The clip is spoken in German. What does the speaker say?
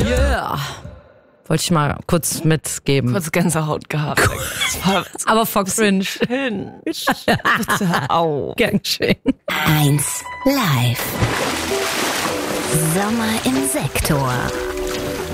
Yeah. Wollte ich mal kurz mitgeben. Kurz Gänsehaut gehabt. Aber voll cringe. Bitte hör auf. Gern schön. 1 Live. Sommer im Sektor.